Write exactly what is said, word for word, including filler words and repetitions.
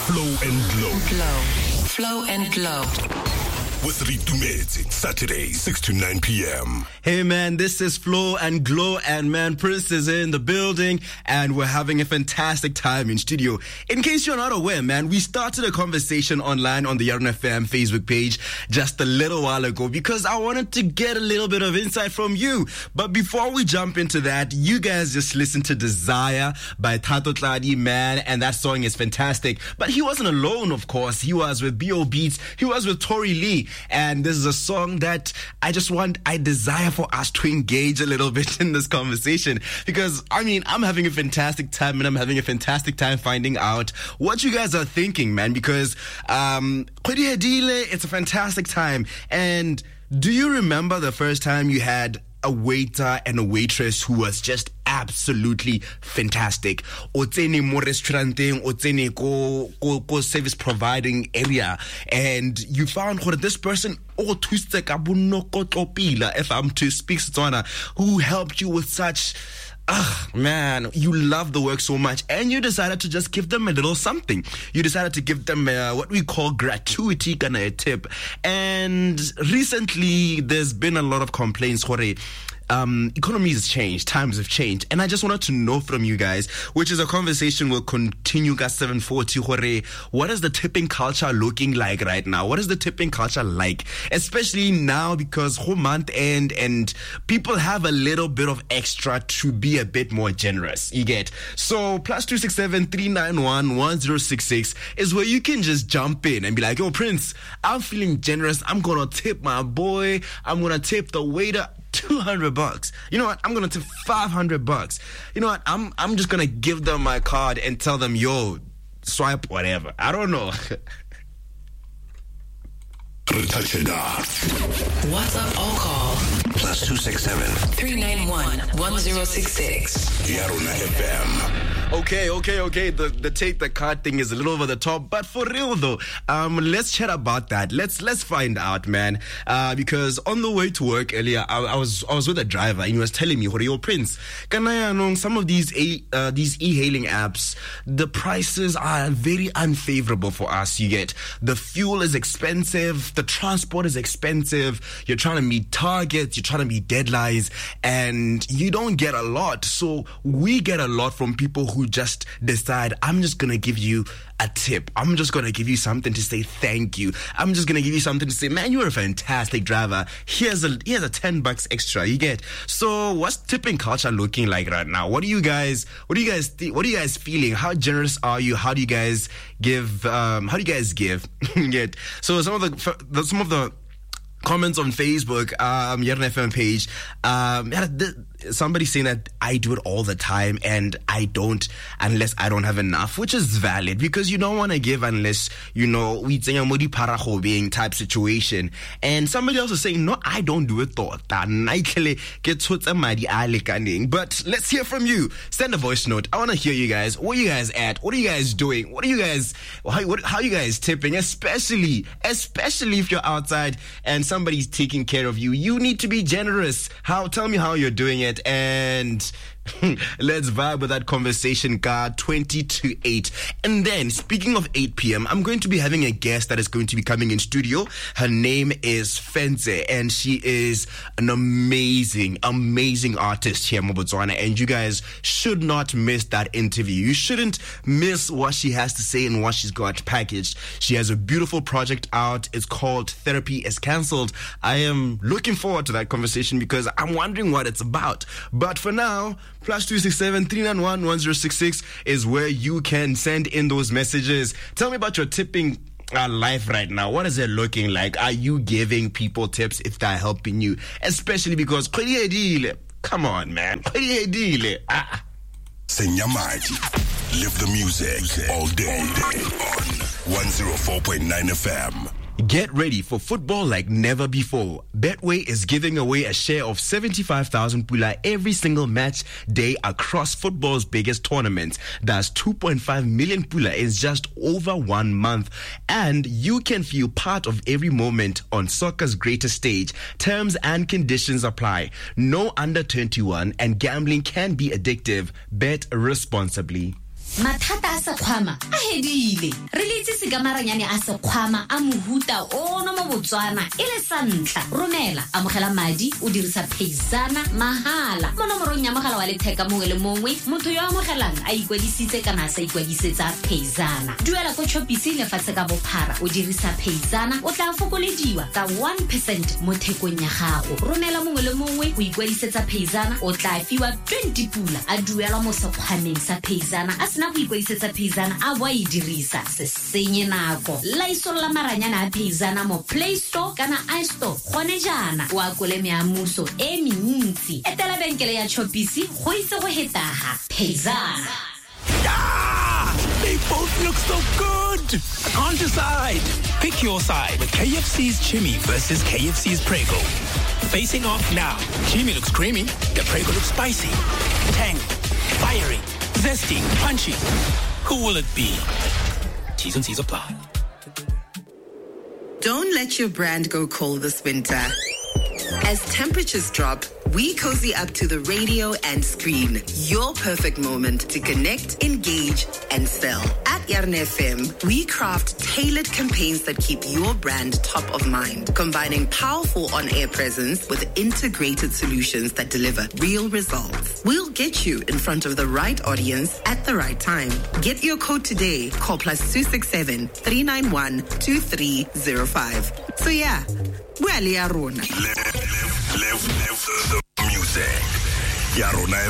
Flow and Glow. Glow. Flow and Glow. With Ritumezi, Saturday, six to nine p.m. Hey man, this is Flow and Glow, and man, Prince is in the building, and we're having a fantastic time in studio. In case you're not aware, man, we started a conversation online on the Yarn F M Facebook page just a little while ago because I wanted to get a little bit of insight from you. But before we jump into that, you guys just listen to Desire by Tato Tladi, man, and that song is fantastic. But he wasn't alone, of course. He was with B O Beats. He was with Tori Lee. And this is a song that I just want, I desire for us to engage a little bit in this conversation because, I mean, I'm having a fantastic time and I'm having a fantastic time finding out what you guys are thinking, man, because um, it's a fantastic time. And do you remember the first time you had a waiter and a waitress who was just absolutely fantastic? Otsene mo restauranteng, otsene ko ko ko service providing area, and you found that this person o thusitse ka bonokotlopila, if I'm to speak Setswana, who helped you with such. Ah, man, you love the work so much, and you decided to just give them a little something. You decided to give them uh, what we call gratuity, kind of a tip. And recently, there's been a lot of complaints, Jorge. Um, economy has changed, times have changed, and I just wanted to know from you guys, which is a conversation we'll continue at seven forty, Jorge. What is the tipping culture looking like right now? What is the tipping culture like? Especially now because whole month end and people have a little bit of extra to be a bit more generous. You get? So plus two six seven three nine one one zero six six is where you can just jump in and be like, yo, Prince, I'm feeling generous. I'm gonna tip my boy. I'm gonna tip the waiter two hundred bucks. You know what? I'm going to tip five hundred bucks. You know what? I'm I'm just going to give them my card and tell them, yo, swipe whatever. I don't know. WhatsApp or call Plus two six seven three nine one one zero six six. Yarona F M. Okay, okay, okay. The the take the card thing is a little over the top, but for real though, um, let's chat about that. Let's let's find out, man. Uh, because on the way to work earlier, I, I was I was with a driver and he was telling me, "Yo, Prince, can I know some of these a uh, these e-hailing apps? The prices are very unfavorable for us. You get the fuel is expensive, the transport is expensive. You're trying to meet targets, you're trying to meet deadlines, and you don't get a lot. So we get a lot from people who just decide, I'm just going to give you a tip. I'm just going to give you something to say thank you. I'm just going to give you something to say, man, you're a fantastic driver. Here's a here's a ten bucks extra. You get? So what's tipping culture looking like right now? What do you guys, what do you guys, th- what are you guys feeling? How generous are you? How do you guys give, um, how do you guys give? Get? So some of the, some of the comments on Facebook, um, Yarn F M page, um, somebody saying that I do it all the time and I don't unless I don't have enough, which is valid because you don't want to give unless, you know, we being type situation. And somebody else is saying, no, I don't do it though. But let's hear from you. Send a voice note. I want to hear you guys. Where are you guys at? What are you guys doing? What are you guys, how, what, how are you guys tipping? Especially, especially if you're outside and somebody's taking care of you. You need to be generous. How? Tell me how you're doing it. And let's vibe with that conversation, God, twenty to eight. And then, speaking of eight p.m., I'm going to be having a guest that is going to be coming in studio. Her name is Fenze, and she is an amazing, amazing artist here in Botswana. And you guys should not miss that interview. You shouldn't miss what she has to say and what she's got packaged. She has a beautiful project out. It's called Therapy is Cancelled. I am looking forward to that conversation because I'm wondering what it's about. But for now, plus two six seven three nine one one zero six six is where you can send in those messages. Tell me about your tipping uh, life right now. What is it looking like? Are you giving people tips if they're helping you? Especially because, come on, man. Ah. Senyamati. Live the music all day on one oh four point nine F M. Get ready for football like never before. Betway is giving away a share of seventy-five thousand pula every single match day across football's biggest tournaments. That's two point five million pula in just over one month. And you can feel part of every moment on soccer's greatest stage. Terms and conditions apply. No under twenty-one and gambling can be addictive. Bet responsibly. Mathata a sekhwama a hedile. Re le itse ka maranyane a sekhwama a mohuta ono mo Botswana e le sa ntlha. Romela amogela madi o dirisa Payzana mahala. Mo nomorong ya mogala wa letheka mongwe le mongwe motho yo amogelang a ikwadisitse kana a sa ikwadisetsa Payzana. Duela go Chopisi le fatshe ka bophara o dirisa Payzana o tla fokolediwa ka one percent mo thekong ya gago. Romela mongwe le mongwe o ikwadisetsa Payzana o tla fiwa twenty pula a duela mo sekhwameng sa Payzana a sena go ikwadisetsa Payzana a bo e dirisa se senye nako. Laisola maranyana a Payzana mo Play Store kana iStore gone jana wa kole meamuso e mentsi. Etela benkele ya Chopisi go itse go hetaga Payzana. Ah, they both look so good. I can't decide. Pick your side with K F C's Chimmy versus K F C's Prego. Facing off now. Chimmy looks creamy. The Prego looks spicy. Tangy, fiery, zesty, punchy. Who will it be? T's and C's apply. Don't let your brand go cold this winter. As temperatures drop, we cozy up to the radio and screen. Your perfect moment to connect, engage, and sell. At Yarn F M, we craft tailored campaigns that keep your brand top of mind, combining powerful on-air presence with integrated solutions that deliver real results. We'll get you in front of the right audience at the right time. Get your code today. Call plus two six seven, three nine one, two three zero five. So yeah, well, yeah, Rona. Live, live, live the music. Yarona